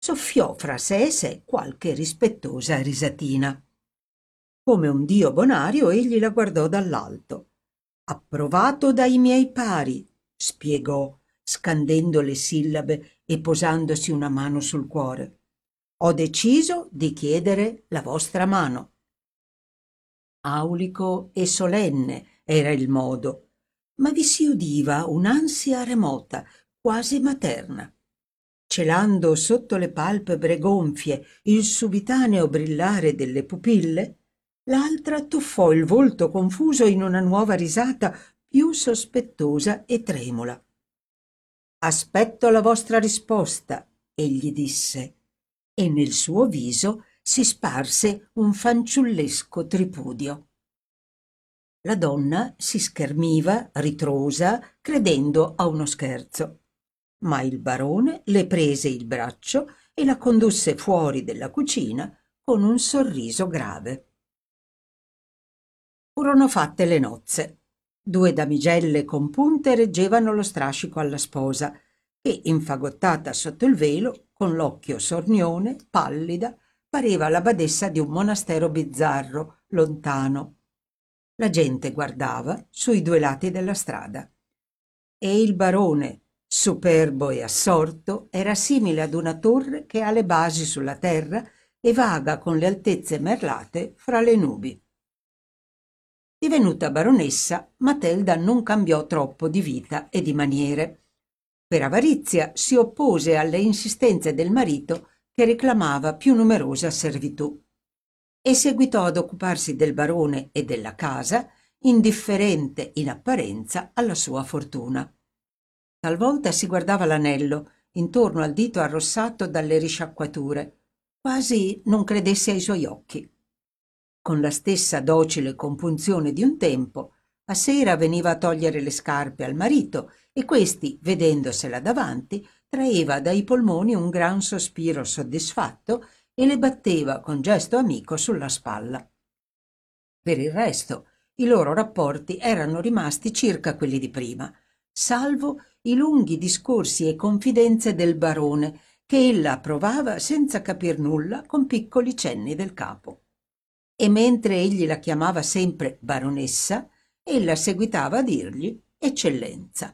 soffiò fra sé e sé qualche rispettosa risatina. Come un dio bonario egli la guardò dall'alto. «Approvato dai miei pari», spiegò, scandendo le sillabe e posandosi una mano sul cuore. «Ho deciso di chiedere la vostra mano». Aulico e solenne era il modo, ma vi si udiva un'ansia remota, quasi materna. Celando sotto le palpebre gonfie il subitaneo brillare delle pupille, l'altra tuffò il volto confuso in una nuova risata più sospettosa e tremula. «Aspetto la vostra risposta», egli disse, e nel suo viso si sparse un fanciullesco tripudio. La donna si schermiva, ritrosa, credendo a uno scherzo, ma il barone le prese il braccio e la condusse fuori della cucina con un sorriso grave. Furono fatte le nozze. 2 damigelle compunte reggevano lo strascico alla sposa, che, infagottata sotto il velo, con l'occhio sornione, pallida, pareva la badessa di un monastero bizzarro, lontano. La gente guardava sui 2 lati della strada. E il barone, superbo e assorto, era simile ad una torre che ha le basi sulla terra e vaga con le altezze merlate fra le nubi. Divenuta baronessa, Matilda non cambiò troppo di vita e di maniere. Per avarizia si oppose alle insistenze del marito, che reclamava più numerosa servitù, e seguitò ad occuparsi del barone e della casa, indifferente in apparenza alla sua fortuna. Talvolta si guardava l'anello intorno al dito arrossato dalle risciacquature, quasi non credesse ai suoi occhi. Con la stessa docile compunzione di un tempo, a sera veniva a togliere le scarpe al marito e questi, vedendosela davanti, traeva dai polmoni un gran sospiro soddisfatto e le batteva con gesto amico sulla spalla. Per il resto, i loro rapporti erano rimasti circa quelli di prima, salvo i lunghi discorsi e confidenze del barone, che ella approvava senza capir nulla con piccoli cenni del capo. E mentre egli la chiamava sempre baronessa, ella seguitava a dirgli eccellenza.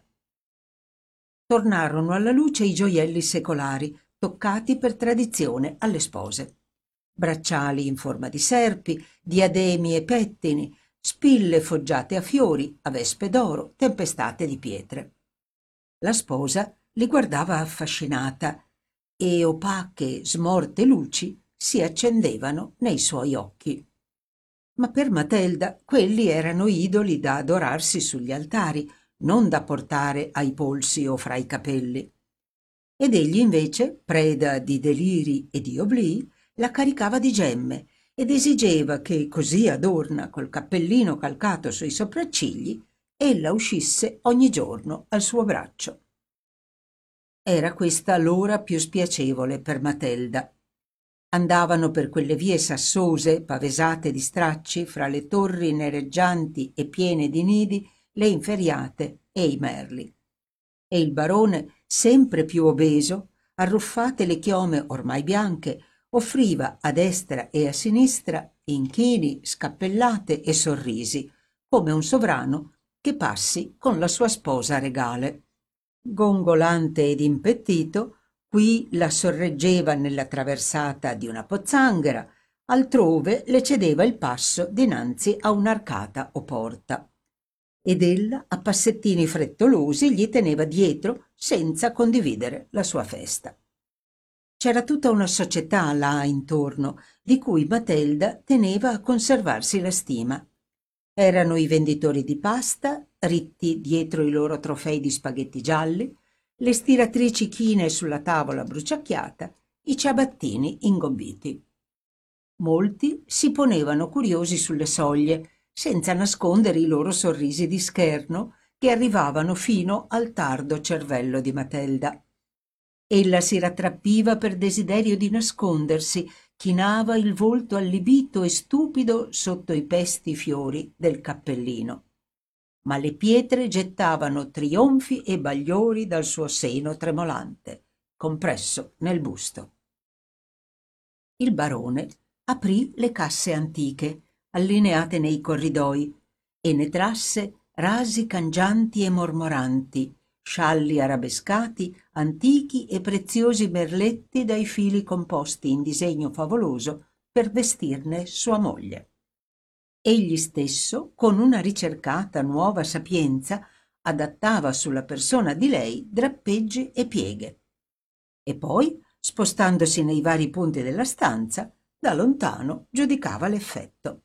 Tornarono alla luce i gioielli secolari, toccati per tradizione alle spose. Bracciali in forma di serpi, diademi e pettini, spille foggiate a fiori, a vespe d'oro, tempestate di pietre. La sposa li guardava affascinata e opache, smorte luci si accendevano nei suoi occhi. Ma per Matilda quelli erano idoli da adorarsi sugli altari, non da portare ai polsi o fra i capelli. Ed egli invece, preda di deliri e di oblii, la caricava di gemme ed esigeva che, così adorna col cappellino calcato sui sopraccigli, ella uscisse ogni giorno al suo braccio. Era questa l'ora più spiacevole per Matilda. Andavano per quelle vie sassose, pavesate di stracci, fra le torri nereggianti e piene di nidi, le inferiate e i merli. E il barone, sempre più obeso, arruffate le chiome ormai bianche, offriva a destra e a sinistra inchini, scappellate e sorrisi, come un sovrano che passi con la sua sposa regale. Gongolante ed impettito, qui la sorreggeva nella traversata di una pozzanghera, altrove le cedeva il passo dinanzi a un'arcata o porta. Ed ella, a passettini frettolosi, gli teneva dietro senza condividere la sua festa. C'era tutta una società là intorno, di cui Matilda teneva a conservarsi la stima. Erano i venditori di pasta, ritti dietro i loro trofei di spaghetti gialli, le stiratrici chine sulla tavola bruciacchiata, i ciabattini ingombiti. Molti si ponevano curiosi sulle soglie, senza nascondere i loro sorrisi di scherno che arrivavano fino al tardo cervello di Matilda. Ella si rattrappiva per desiderio di nascondersi, chinava il volto allibito e stupido sotto i pesti fiori del cappellino. Ma le pietre gettavano trionfi e bagliori dal suo seno tremolante, compresso nel busto. Il barone aprì le casse antiche, allineate nei corridoi, e ne trasse rasi cangianti e mormoranti, scialli arabescati, antichi e preziosi merletti dai fili composti in disegno favoloso per vestirne sua moglie. Egli stesso, con una ricercata nuova sapienza, adattava sulla persona di lei drappeggi e pieghe. E poi, spostandosi nei vari punti della stanza, da lontano giudicava l'effetto.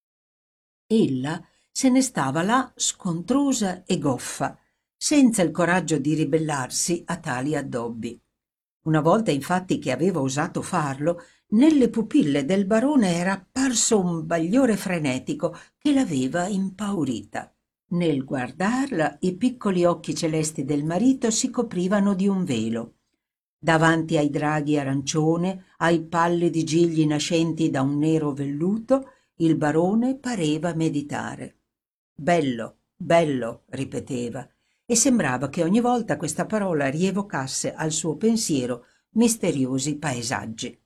Ella se ne stava là scontrosa e goffa, senza il coraggio di ribellarsi a tali addobbi. Una volta infatti che aveva osato farlo, nelle pupille del barone era apparso un bagliore frenetico che l'aveva impaurita. Nel guardarla i piccoli occhi celesti del marito si coprivano di un velo. Davanti ai draghi arancione, ai pallidi gigli nascenti da un nero velluto, il barone pareva meditare. Bello, bello, ripeteva, e sembrava che ogni volta questa parola rievocasse al suo pensiero misteriosi paesaggi.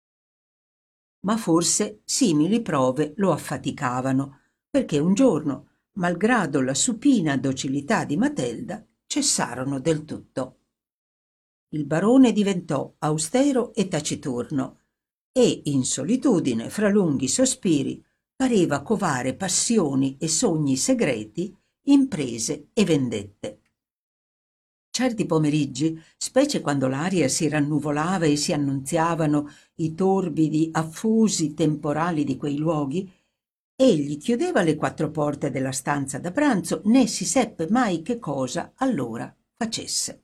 Ma forse simili prove lo affaticavano, perché un giorno, malgrado la supina docilità di Matelda, cessarono del tutto. Il barone diventò austero e taciturno e, in solitudine, fra lunghi sospiri, pareva covare passioni e sogni segreti, imprese e vendette. Certi pomeriggi, specie quando l'aria si rannuvolava e si annunziavano i torbidi, affusi temporali di quei luoghi, egli chiudeva le quattro porte della stanza da pranzo, né si seppe mai che cosa allora facesse.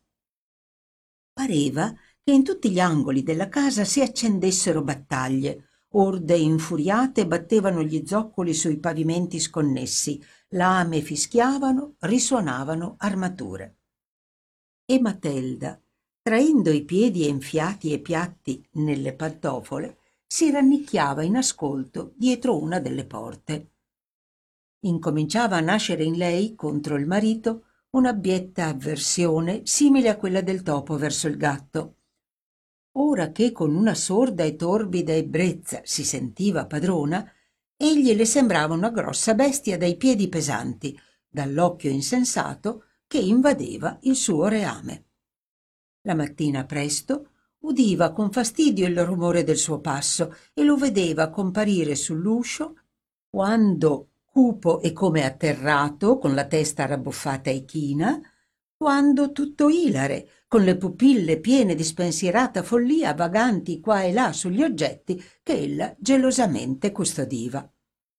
Pareva che in tutti gli angoli della casa si accendessero battaglie, orde infuriate battevano gli zoccoli sui pavimenti sconnessi, lame fischiavano, risuonavano armature. E Matelda, traendo i piedi enfiati e piatti nelle pantofole, si rannicchiava in ascolto dietro una delle porte. Incominciava a nascere in lei, contro il marito, un'abbietta avversione simile a quella del topo verso il gatto. Ora che con una sorda e torbida ebbrezza si sentiva padrona, egli le sembrava una grossa bestia dai piedi pesanti, dall'occhio insensato che invadeva il suo reame. La mattina presto udiva con fastidio il rumore del suo passo e lo vedeva comparire sull'uscio quando, cupo e come atterrato, con la testa rabbuffata e china, quando tutto ilare, con le pupille piene di spensierata follia vaganti qua e là sugli oggetti che ella gelosamente custodiva.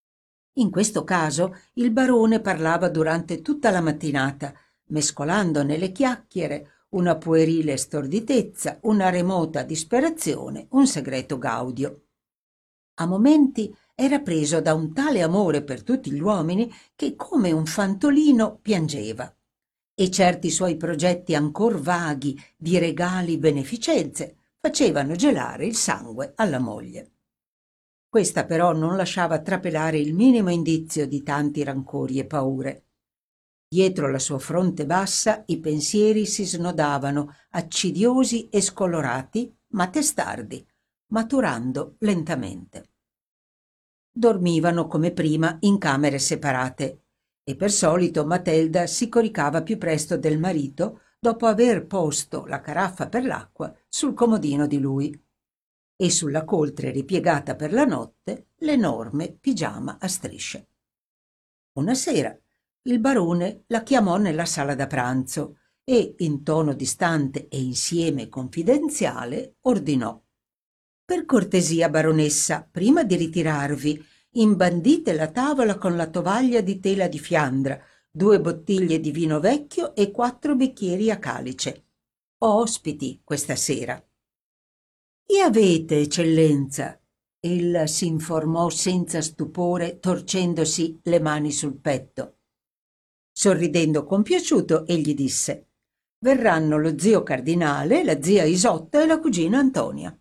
In questo caso il barone parlava durante tutta la mattinata, mescolando nelle chiacchiere una puerile storditezza, una remota disperazione, un segreto gaudio. A momenti era preso da un tale amore per tutti gli uomini che come un fantolino piangeva, e certi suoi progetti ancor vaghi di regali beneficenze facevano gelare il sangue alla moglie. Questa però non lasciava trapelare il minimo indizio di tanti rancori e paure. Dietro la sua fronte bassa i pensieri si snodavano, accidiosi e scolorati, ma testardi, maturando lentamente. Dormivano come prima in camere separate e per solito Matelda si coricava più presto del marito dopo aver posto la caraffa per l'acqua sul comodino di lui e sulla coltre ripiegata per la notte l'enorme pigiama a strisce. Una sera il barone la chiamò nella sala da pranzo e, in tono distante e insieme confidenziale, ordinò: «Per cortesia, baronessa, prima di ritirarvi, imbandite la tavola con la tovaglia di tela di Fiandra, 2 bottiglie di vino vecchio e 4 bicchieri a calice. Ho ospiti questa sera». «Chi avete, eccellenza?» Ella si informò senza stupore, torcendosi le mani sul petto. Sorridendo compiaciuto, egli disse: «Verranno lo zio cardinale, la zia Isotta e la cugina Antonia».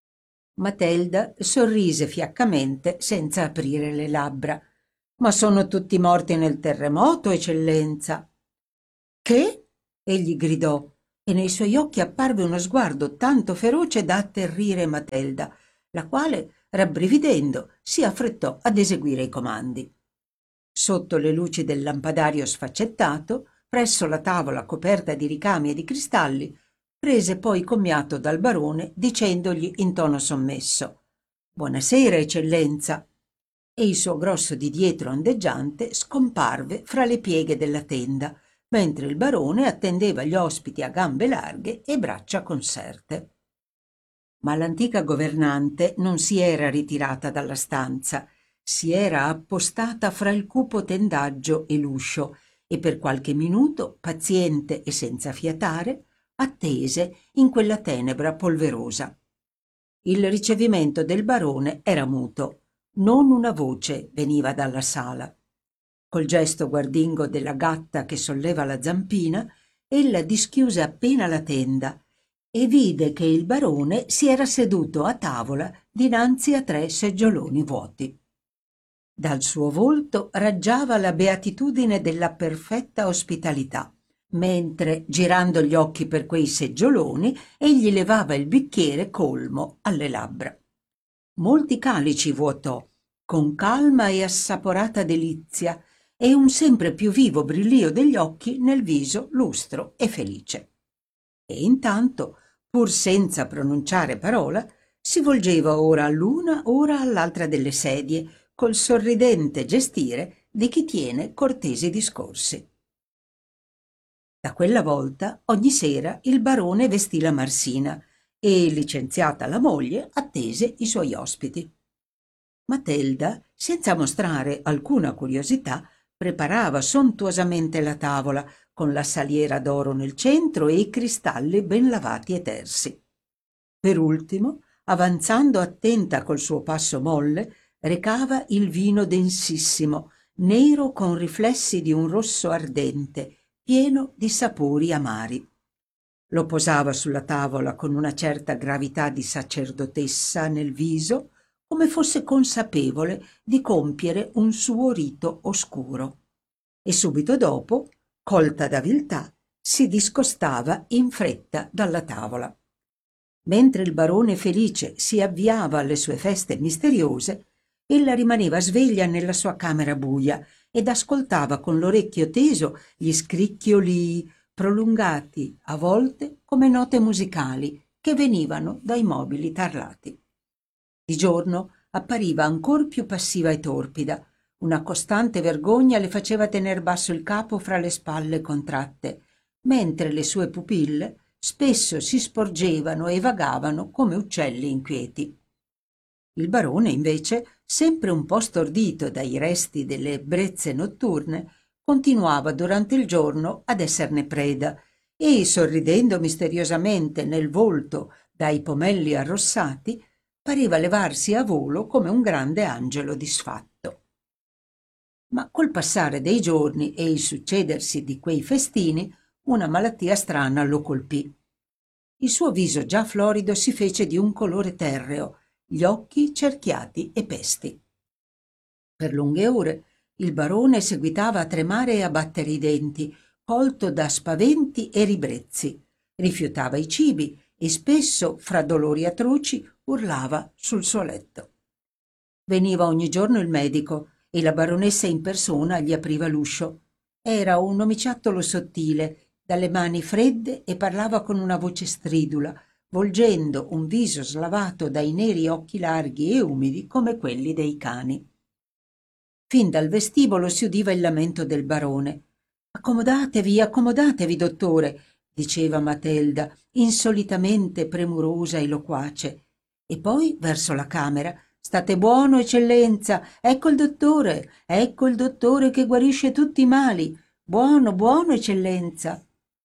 Matelda sorrise fiaccamente senza aprire le labbra. «Ma sono tutti morti nel terremoto, eccellenza». «Che?» egli gridò, e nei suoi occhi apparve uno sguardo tanto feroce da atterrire Matelda. la quale, rabbrividendo, si affrettò ad eseguire i comandi. Sotto le luci del lampadario sfaccettato, presso la tavola coperta di ricami e di cristalli, prese poi commiato dal barone dicendogli in tono sommesso: «Buonasera, eccellenza!» E il suo grosso di dietro ondeggiante scomparve fra le pieghe della tenda, mentre il barone attendeva gli ospiti a gambe larghe e braccia conserte. Ma l'antica governante non si era ritirata dalla stanza, si era appostata fra il cupo tendaggio e l'uscio e per qualche minuto, paziente e senza fiatare, attese in quella tenebra polverosa. Il ricevimento del barone era muto, non una voce veniva dalla sala. Col gesto guardingo della gatta che solleva la zampina, ella dischiuse appena la tenda e vide che il barone si era seduto a tavola dinanzi a 3 seggioloni vuoti. Dal suo volto raggiava la beatitudine della perfetta ospitalità, mentre, girando gli occhi per quei seggioloni, egli levava il bicchiere colmo alle labbra. Molti calici vuotò, con calma e assaporata delizia, e un sempre più vivo brillio degli occhi nel viso lustro e felice. E intanto, pur senza pronunciare parola, si volgeva ora all'una, ora all'altra delle sedie, col sorridente gestire di chi tiene cortesi discorsi. Da quella volta, ogni sera, il barone vestì la marsina e, licenziata la moglie, attese i suoi ospiti. Matilda, senza mostrare alcuna curiosità, preparava sontuosamente la tavola, con la saliera d'oro nel centro e i cristalli ben lavati e tersi. Per ultimo, avanzando attenta col suo passo molle, recava il vino densissimo, nero con riflessi di un rosso ardente, pieno di sapori amari. Lo posava sulla tavola con una certa gravità di sacerdotessa nel viso, come fosse consapevole di compiere un suo rito oscuro. E subito dopo, colta da viltà, si discostava in fretta dalla tavola. Mentre il barone felice si avviava alle sue feste misteriose, ella rimaneva sveglia nella sua camera buia ed ascoltava con l'orecchio teso gli scricchioli prolungati, a volte come note musicali, che venivano dai mobili tarlati. Di giorno appariva ancor più passiva e torpida. Una costante vergogna le faceva tener basso il capo fra le spalle contratte, mentre le sue pupille spesso si sporgevano e vagavano come uccelli inquieti. Il barone, invece, sempre un po' stordito dai resti delle ebbrezze notturne, continuava durante il giorno ad esserne preda e, sorridendo misteriosamente nel volto dai pomelli arrossati, pareva levarsi a volo come un grande angelo disfatto. Ma col passare dei giorni e il succedersi di quei festini, una malattia strana lo colpì. Il suo viso già florido si fece di un colore terreo, gli occhi cerchiati e pesti. Per lunghe ore il barone seguitava a tremare e a battere i denti, colto da spaventi e ribrezzi. Rifiutava i cibi e spesso, fra dolori atroci, urlava sul suo letto. Veniva ogni giorno il medico e la baronessa in persona gli apriva l'uscio. Era un omiciattolo sottile, dalle mani fredde, e parlava con una voce stridula, volgendo un viso slavato dai neri occhi larghi e umidi come quelli dei cani. Fin dal vestibolo si udiva il lamento del barone. Accomodatevi, dottore», diceva Matilda, insolitamente premurosa e loquace. E poi, verso la camera: «State buono, eccellenza, ecco il dottore che guarisce tutti i mali. Buono, buono, eccellenza».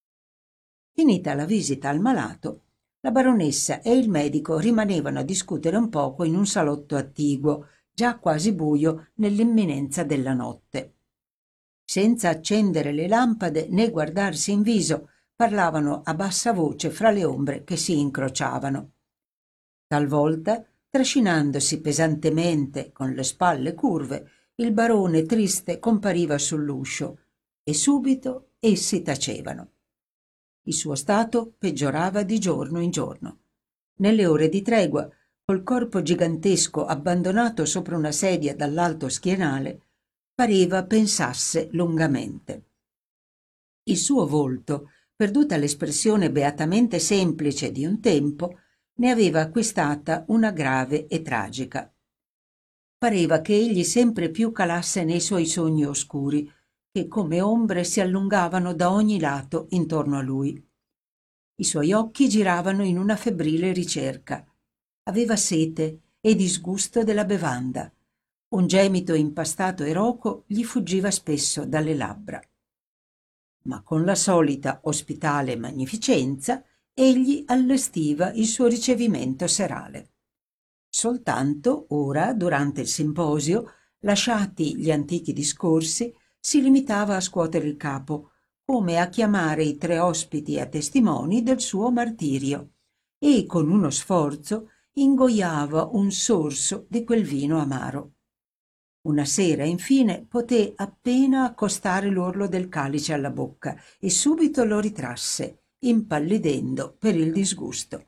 Finita la visita al malato, la baronessa e il medico rimanevano a discutere un poco in un salotto attiguo, già quasi buio nell'imminenza della notte. Senza accendere le lampade né guardarsi in viso, parlavano a bassa voce fra le ombre che si incrociavano. Talvolta, trascinandosi pesantemente con le spalle curve, il barone triste compariva sull'uscio e subito essi tacevano. Il suo stato peggiorava di giorno in giorno. Nelle ore di tregua, col corpo gigantesco abbandonato sopra una sedia dall'alto schienale, pareva pensasse lungamente. Il suo volto, perduta l'espressione beatamente semplice di un tempo, ne aveva acquistata una grave e tragica. Pareva che egli sempre più calasse nei suoi sogni oscuri, che come ombre si allungavano da ogni lato intorno a lui. I suoi occhi giravano in una febbrile ricerca. Aveva sete e disgusto della bevanda. Un gemito impastato e roco gli fuggiva spesso dalle labbra. Ma con la solita ospitale magnificenza egli allestiva il suo ricevimento serale. Soltanto ora, durante il simposio, lasciati gli antichi discorsi, si limitava a scuotere il capo, come a chiamare i 3 ospiti a testimoni del suo martirio, e con uno sforzo ingoiava un sorso di quel vino amaro. Una sera, infine, poté appena accostare l'orlo del calice alla bocca e subito lo ritrasse, impallidendo per il disgusto.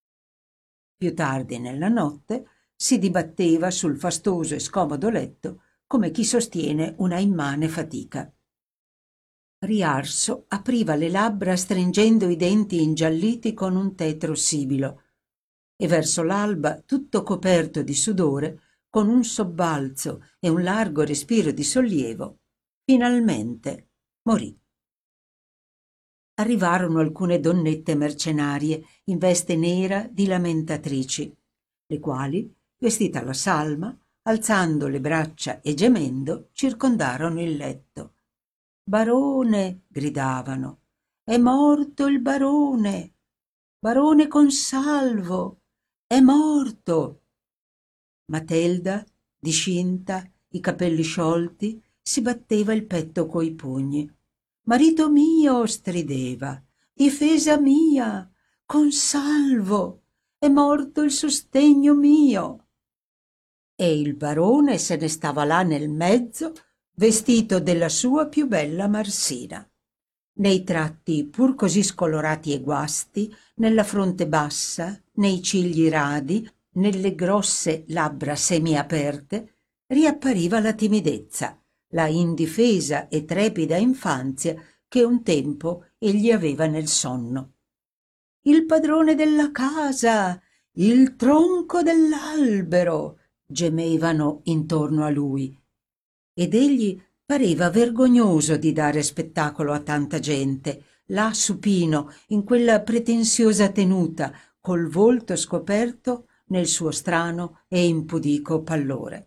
Più tardi nella notte si dibatteva sul fastoso e scomodo letto come chi sostiene una immane fatica. Riarso apriva le labbra stringendo i denti ingialliti con un tetro sibilo e verso l'alba, tutto coperto di sudore, con un sobbalzo e un largo respiro di sollievo, finalmente morì. Arrivarono alcune donnette mercenarie in veste nera di lamentatrici, le quali, vestite alla salma, alzando le braccia e gemendo, circondarono il letto. «Barone!» gridavano. «È morto il barone! Barone Consalvo! È morto!» Matelda, discinta, i capelli sciolti, si batteva il petto coi pugni. «Marito mio!» strideva. «Difesa mia! Consalvo! È morto il sostegno mio!» E il barone se ne stava là nel mezzo, vestito della sua più bella marsina. Nei tratti pur così scolorati e guasti, nella fronte bassa, nei cigli radi, nelle grosse labbra semiaperte, riappariva la timidezza, la indifesa e trepida infanzia che un tempo egli aveva nel sonno. «Il padrone della casa! Il tronco dell'albero!» gemevano intorno a lui, ed egli pareva vergognoso di dare spettacolo a tanta gente, là supino, in quella pretensiosa tenuta, col volto scoperto nel suo strano e impudico pallore.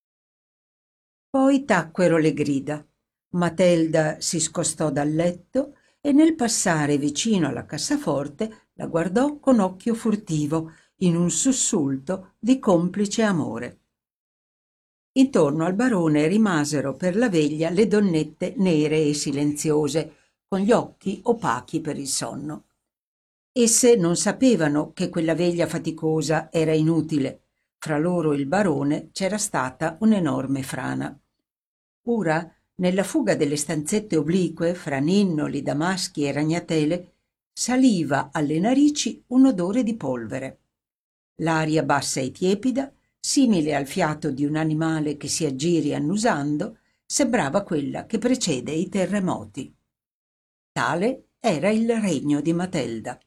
Poi tacquero le grida. Matelda si scostò dal letto e nel passare vicino alla cassaforte la guardò con occhio furtivo, in un sussulto di complice amore. Intorno al barone rimasero per la veglia le donnette nere e silenziose, con gli occhi opachi per il sonno. Esse non sapevano che quella veglia faticosa era inutile. Fra loro e il barone c'era stata un'enorme frana. Ora, nella fuga delle stanzette oblique, fra ninnoli, damaschi e ragnatele, saliva alle narici un odore di polvere. L'aria bassa e tiepida, simile al fiato di un animale che si aggiri annusando, sembrava quella che precede i terremoti. Tale era il regno di Matelda.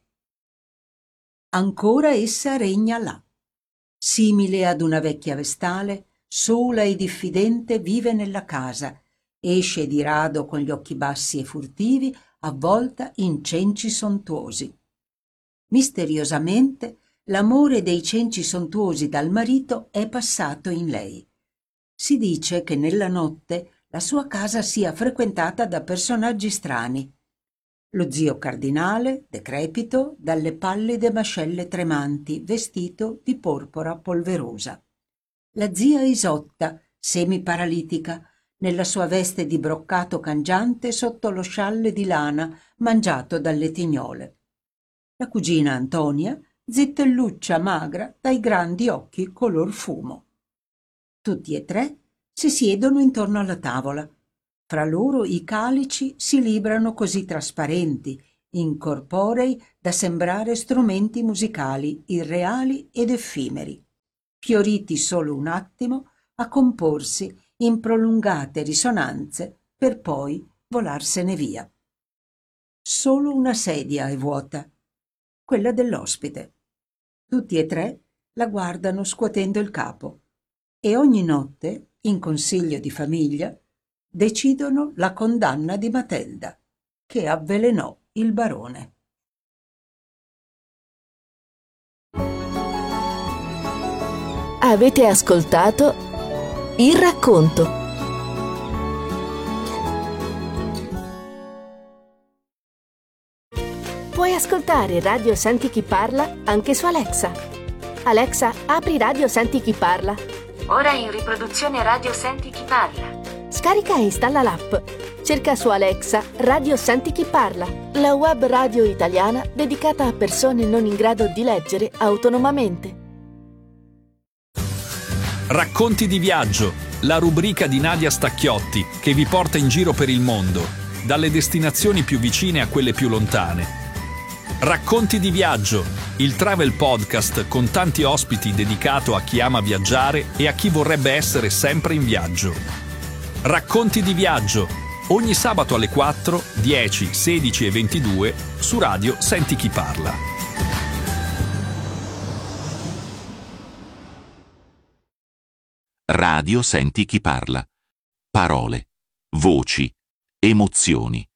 Ancora essa regna là. Simile ad una vecchia vestale, sola e diffidente vive nella casa, esce di rado con gli occhi bassi e furtivi, avvolta in cenci sontuosi. Misteriosamente l'amore dei cenci sontuosi dal marito è passato in lei. Si dice che nella notte la sua casa sia frequentata da personaggi strani. Lo zio cardinale, decrepito, dalle pallide mascelle tremanti, vestito di porpora polverosa. La zia Isotta, semiparalitica, nella sua veste di broccato cangiante sotto lo scialle di lana mangiato dalle tignole. La cugina Antonia, zittelluccia magra dai grandi occhi color fumo. Tutti e 3 si siedono intorno alla tavola. Fra loro i calici si librano così trasparenti, incorporei, da sembrare strumenti musicali irreali ed effimeri. fioriti solo un attimo a comporsi in prolungate risonanze per poi volarsene via. Solo una sedia è vuota, quella dell'ospite. Tutti e tre la guardano scuotendo il capo e ogni notte, in consiglio di famiglia, decidono la condanna di Matilda, che avvelenò il barone. Avete ascoltato Il racconto. Puoi ascoltare Radio Senti Chi Parla anche su Alexa. Alexa, apri Radio Senti Chi Parla. Ora in riproduzione Radio Senti Chi Parla. Scarica e installa l'app. Cerca su Alexa Radio Senti Chi Parla, la web radio italiana dedicata a persone non in grado di leggere autonomamente. Racconti di viaggio, la rubrica di Nadia Stacchiotti che vi porta in giro per il mondo, dalle destinazioni più vicine a quelle più lontane. Racconti di viaggio, il travel podcast con tanti ospiti dedicato a chi ama viaggiare e a chi vorrebbe essere sempre in viaggio. Racconti di viaggio, ogni sabato alle 4, 10, 16 e 22 su Radio Senti Chi Parla. Radio Senti Chi Parla. Parole, voci, emozioni.